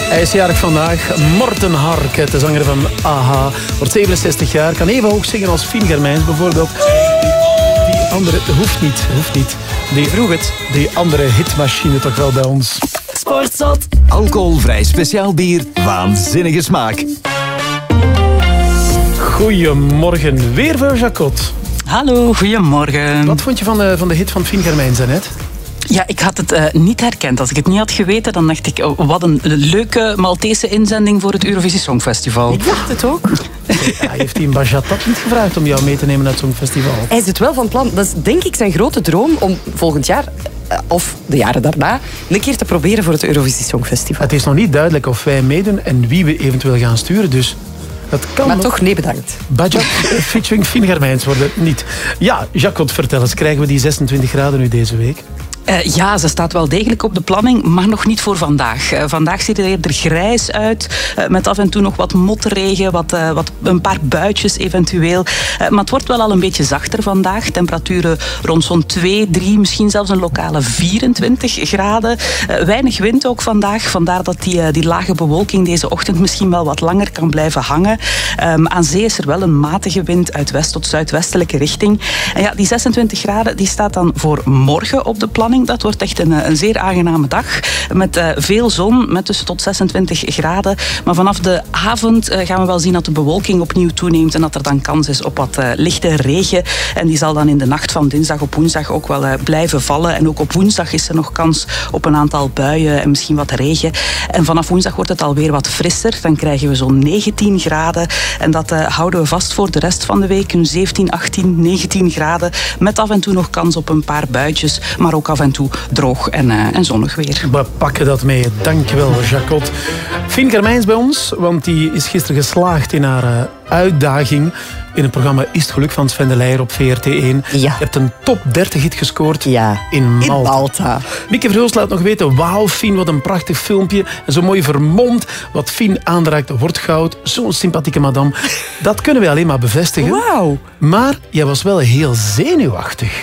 Hij is jarig vandaag. Morten Harket, de zanger van A.H., wordt 67 jaar. Kan even hoog zingen als Fien Germijns bijvoorbeeld. Die andere, hoeft niet. Die vroeg het. Die andere hitmachine toch wel bij ons. Sportzot. Alcoholvrij speciaal bier. Waanzinnige smaak. Goedemorgen. Weer voor Jacot. Hallo, goedemorgen. Wat vond je van de hit van Fien Germijns net? Ja, ik had het niet herkend. Als ik het niet had geweten, dan dacht ik, wat een leuke Maltese inzending voor het Eurovisie Songfestival. Ik dacht het ook. Ja, heeft hij een Bajat niet gevraagd om jou mee te nemen naar het Songfestival? Hij is het wel van plan. Dat is denk ik zijn grote droom om volgend jaar, of de jaren daarna, een keer te proberen voor het Eurovisie Songfestival. Het is nog niet duidelijk of wij meedoen en wie we eventueel gaan sturen, dus... Dat kan maar toch, nee bedankt. Bajat featuring Fien Germijns worden niet. Ja, Jacot, vertel eens, krijgen we die 26 graden nu deze week? Ja, ze staat wel degelijk op de planning, maar nog niet voor vandaag. Vandaag ziet het eerder grijs uit, met af en toe nog wat motregen, een paar buitjes eventueel. Maar het wordt wel al een beetje zachter vandaag. Temperaturen rond zo'n 2, 3, misschien zelfs een lokale 24 graden. Weinig wind ook vandaag, vandaar dat die lage bewolking deze ochtend misschien wel wat langer kan blijven hangen. Aan zee is er wel een matige wind uit west tot zuidwestelijke richting. En ja, die 26 graden die staat dan voor morgen op de planning. Dat wordt echt een zeer aangename dag. Met veel zon, met tussen tot 26 graden. Maar vanaf de avond gaan we wel zien dat de bewolking opnieuw toeneemt en dat er dan kans is op wat lichte regen. En die zal dan in de nacht van dinsdag op woensdag ook wel blijven vallen. En ook op woensdag is er nog kans op een aantal buien en misschien wat regen. En vanaf woensdag wordt het alweer wat frisser. Dan krijgen we zo'n 19 graden. En dat houden we vast voor de rest van de week. Een 17, 18, 19 graden. Met af en toe nog kans op een paar buitjes. Maar ook af en toe droog en zonnig weer. We pakken dat mee. Dankjewel, Jacot. Fien Germijns bij ons, want die is gisteren geslaagd in haar uitdaging in het programma Is het geluk van Sven de Leijer op VRT1. Ja. Je hebt een top 30 hit gescoord in Malta. Mieke Verhulst laat nog weten, wauw Fien, wat een prachtig filmpje. En zo mooi vermomd. Wat Fien aanraakt wordt goud. Zo'n sympathieke madame. Dat kunnen we alleen maar bevestigen. Wauw. Maar jij was wel heel zenuwachtig.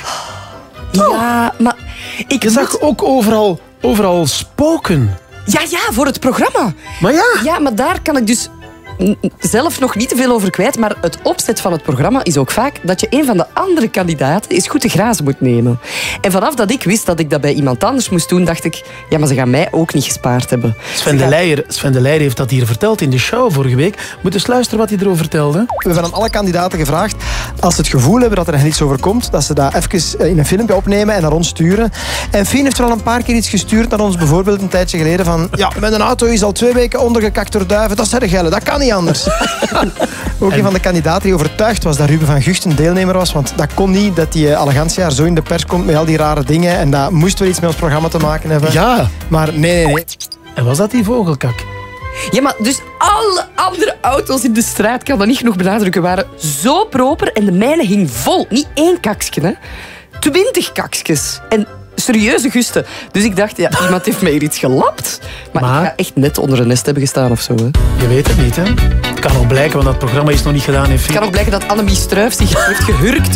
Ja, maar... Je zag ook overal spoken. Ja, voor het programma. Maar ja. Ja, maar daar kan ik dus zelf nog niet te veel over kwijt. Maar het opzet van het programma is ook vaak dat je een van de andere kandidaten eens goed te grazen moet nemen. En vanaf dat ik wist dat ik dat bij iemand anders moest doen, dacht ik, ja, maar ze gaan mij ook niet gespaard hebben. Sven de Leijer heeft dat hier verteld in de show vorige week. Moet eens luisteren wat hij erover vertelde. We hebben aan alle kandidaten gevraagd, als ze het gevoel hebben dat er hen iets overkomt, dat ze dat even in een filmpje opnemen en naar ons sturen. En Fien heeft er al een paar keer iets gestuurd naar ons, bijvoorbeeld een tijdje geleden van, ja, mijn auto is al 2 weken ondergekakt door duiven, dat is erg, dat kan niet anders. Ook een van de kandidaten die overtuigd was dat Ruben van Guchten deelnemer was, want dat kon niet dat die Allegantia zo in de pers komt met al die rare dingen en dat moest wel iets met ons programma te maken hebben. Ja. Maar nee. En was dat die vogelkak? Ja, maar dus alle andere auto's in de straat, kan dat niet genoeg benadrukken, waren zo proper en de mijne hing vol. Niet 1 kaksje, hè. 20 kaksjes. En serieuze gusten. Dus ik dacht, ja, iemand heeft mij hier iets gelapt. Maar ik ga echt net onder een nest hebben gestaan of zo. Hè. Je weet het niet, hè? Het kan ook blijken, want dat programma is nog niet gedaan in Het kan ook blijken dat Annemie Struijf zich heeft gehurkt.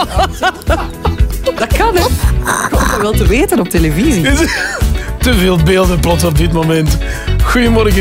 Dat kan, hè? Ik hoop dat wel te weten op televisie. Te veel beelden plots op dit moment. Goedemorgen.